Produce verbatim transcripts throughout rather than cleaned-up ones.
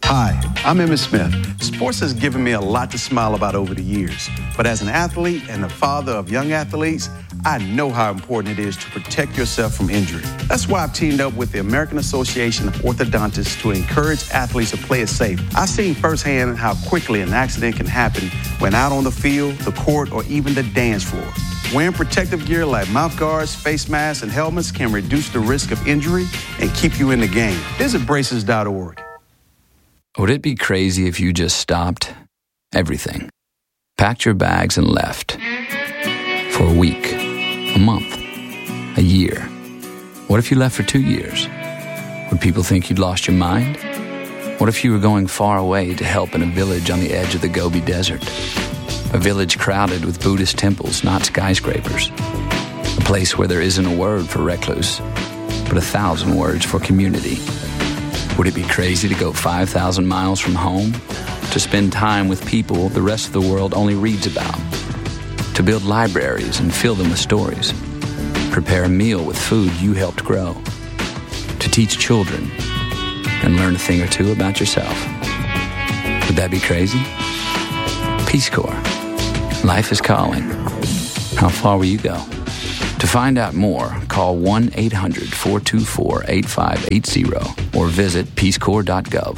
Hi, I'm Emmitt Smith. Sports has given me a lot to smile about over the years. But as an athlete and a father of young athletes, I know how important it is to protect yourself from injury. That's why I've teamed up with the American Association of Orthodontists to encourage athletes to play it safe. I've seen firsthand how quickly an accident can happen when out on the field, the court, or even the dance floor. Wearing protective gear like mouth guards, face masks, and helmets can reduce the risk of injury and keep you in the game. Visit braces dot org. Would it be crazy if you just stopped everything, packed your bags and left for a week, a month, a year? What if you left for two years? Would people think you'd lost your mind? What if you were going far away to help in a village on the edge of the Gobi Desert? A village crowded with Buddhist temples, not skyscrapers. A place where there isn't a word for recluse, but a thousand words for community. Would it be crazy to go five thousand miles from home? To spend time with people the rest of the world only reads about? To build libraries and fill them with stories? Prepare a meal with food you helped grow? To teach children and learn a thing or two about yourself? Would that be crazy? Peace Corps. Life is calling. How far will you go? To find out more, call one eight hundred four two four eight five eight zero or visit peace corps dot gov.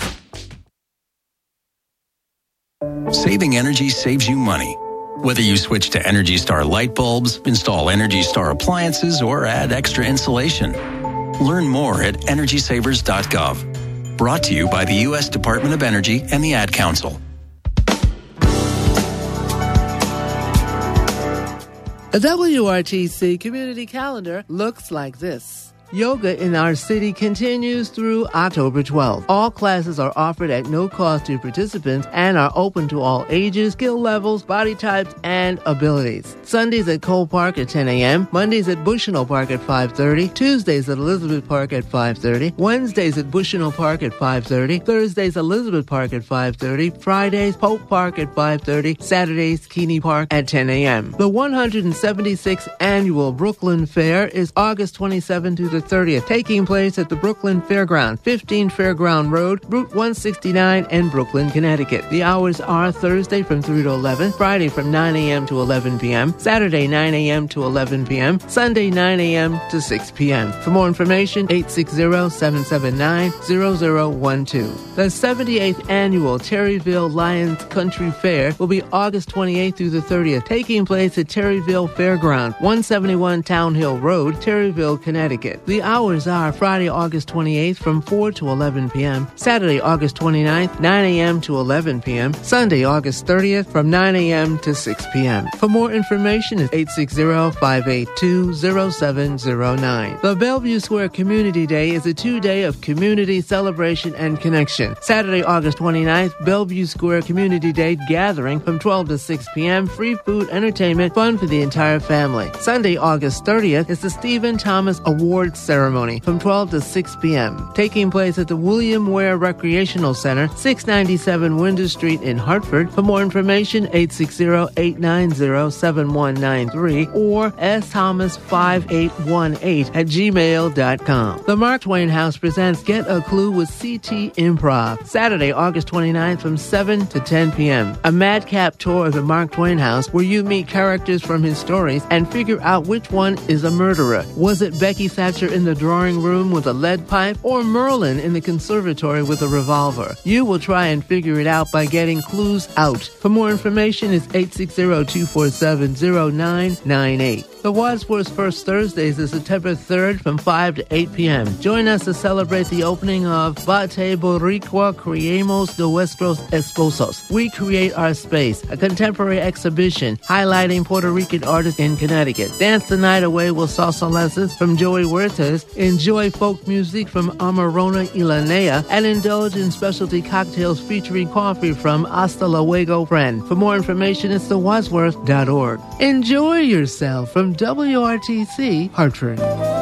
Saving energy saves you money. Whether you switch to Energy Star light bulbs, install Energy Star appliances, or add extra insulation. Learn more at energy savers dot gov. Brought to you by the U S Department of Energy and the Ad Council. A W R T C community calendar looks like this. Yoga in our city continues through October twelfth. All classes are offered at no cost to participants and are open to all ages, skill levels, body types, and abilities. Sundays at Cole Park at ten a.m., Mondays at Bushnell Park at five thirty, Tuesdays at Elizabeth Park at five thirty, Wednesdays at Bushnell Park at five thirty, Thursdays Elizabeth Park at five thirty, Fridays Pope Park at five thirty, Saturdays Keeney Park at ten a.m. The one hundred seventy-sixth Annual Brooklyn Fair is August twenty-seventh to the thirtieth, taking place at the Brooklyn Fairground, fifteen Fairground Road, Route one sixty-nine in Brooklyn, Connecticut. The hours are Thursday from three to eleven, Friday from nine a.m. to eleven p.m., Saturday nine a.m. to eleven p.m., Sunday nine a.m. to six p.m. For more information, eight six zero, seven seven nine, zero zero one two. The seventy-eighth Annual Terryville Lions Country Fair will be August twenty-eighth through the thirtieth, taking place at Terryville Fairground, one seventy-one Town Hill Road, Terryville, Connecticut. The hours are Friday, August twenty-eighth from four to eleven p.m., Saturday, August twenty-ninth, nine a.m. to eleven p.m., Sunday, August thirtieth from nine a.m. to six p.m. For more information, it's eight six zero, five eight two, zero seven zero nine. The Bellevue Square Community Day is a two-day of community celebration and connection. Saturday, August twenty-ninth, Bellevue Square Community Day gathering from twelve to six p.m., free food, entertainment, fun for the entire family. Sunday, August thirtieth is the Stephen Thomas Awards Ceremony from twelve to six p.m., taking place at the William Ware Recreational Center, six ninety-seven Winter Street in Hartford. For more information, eight six zero, eight nine zero, seven one nine three or s thomas five eight one eight at gmail dot com. The Mark Twain House presents Get a Clue with C T Improv, Saturday, August twenty-ninth from seven to ten p.m. A madcap tour of the Mark Twain House where you meet characters from his stories and figure out which one is a murderer. Was it Becky Thatcher in the drawing room with a lead pipe or Merlin in the conservatory with a revolver? You will try and figure it out by getting clues out. For more information, it's eight six zero, two four seven, zero nine nine eight. The Wadsworth First Thursdays is September third from five to eight p.m. Join us to celebrate the opening of Bate Boricua Creemos de Nuestros Esposos. We Create Our Space, a contemporary exhibition highlighting Puerto Rican artists in Connecticut. Dance the night away with salsa lessons from Joey Huertas, enjoy folk music from Amarona Ilanea, and indulge in specialty cocktails featuring coffee from Hasta Luego Friend. For more information, it's the wadsworth dot org. Enjoy yourself from W R T C Hartford.